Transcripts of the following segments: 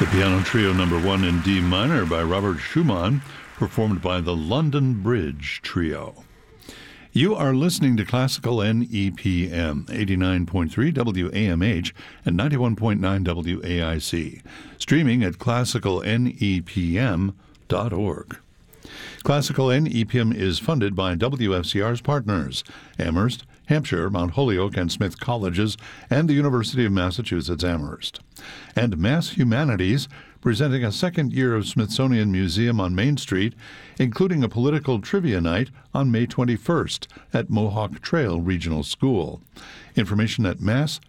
The Piano Trio No. 1 in D minor by Robert Schumann, performed by the London Bridge Trio. You are listening to Classical NEPM, 89.3 WAMH and 91.9 WAIC, streaming at classicalnepm.org. Classical NEPM is funded by WFCR's partners, Amherst, Hampshire, Mount Holyoke, and Smith Colleges, and the University of Massachusetts Amherst. And Mass Humanities, presenting a second year of Smithsonian Museum on Main Street, including a political trivia night on May 21st at Mohawk Trail Regional School. Information at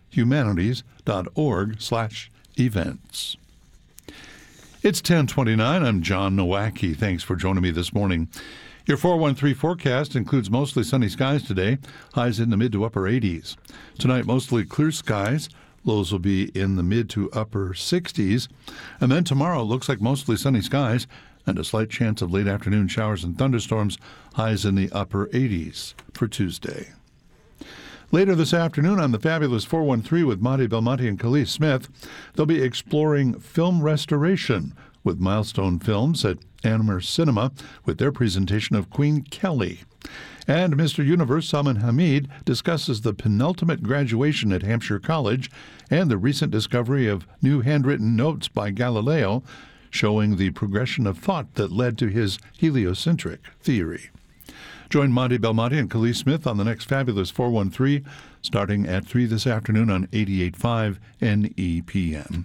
masshumanities.org/events. It's 10:29. I'm John Nowacki. Thanks for joining me this morning. Your 413 forecast includes mostly sunny skies today, highs in the mid to upper 80s. Tonight, mostly clear skies. Lows will be in the mid to upper 60s. And then tomorrow, looks like mostly sunny skies and a slight chance of late afternoon showers and thunderstorms, highs in the upper 80s for Tuesday. Later this afternoon on the Fabulous 413 with Monty Belmonte and Khalees Smith, they'll be exploring film restoration with Milestone Films at Amherst Cinema with their presentation of Queen Kelly. And Mr. Universe Salman Hamid discusses the penultimate graduation at Hampshire College and the recent discovery of new handwritten notes by Galileo showing the progression of thought that led to his heliocentric theory. Join Monty Belmonte and Khalees Smith on the next Fabulous 413, starting at 3 this afternoon on 88.5 NEPM.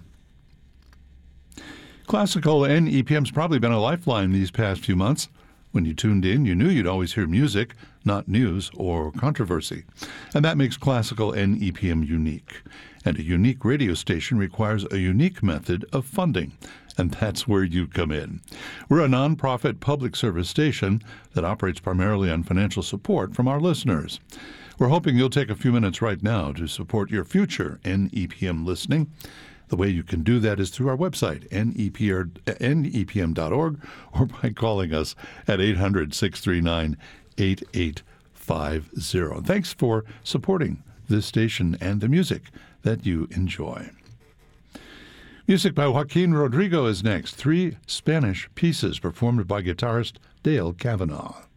Classical NEPM's probably been a lifeline these past few months. When you tuned in, you knew you'd always hear music, not news or controversy. And that makes Classical NEPM unique. And a unique radio station requires a unique method of funding. And that's where you come in. We're a nonprofit public service station that operates primarily on financial support from our listeners. We're hoping you'll take a few minutes right now to support your future NEPM listening. The way you can do that is through our website, nepm.org, or by calling us at 800-639-8850. Thanks for supporting this station and the music that you enjoy. Music by Joaquin Rodrigo is next. 3 Spanish pieces performed by guitarist Dale Kavanaugh.